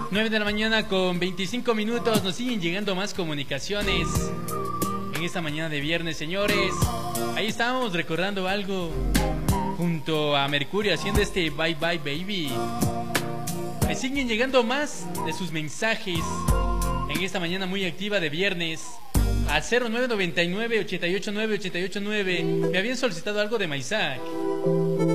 9 de la mañana con 25 minutos. Nos siguen llegando más comunicaciones en esta mañana de viernes, señores. Ahí estábamos recordando algo junto a Mercurio haciendo este Bye Bye Baby. Me siguen llegando más de sus mensajes en esta mañana muy activa de viernes. Al 0999 889 889. Me habían solicitado algo de Maizac.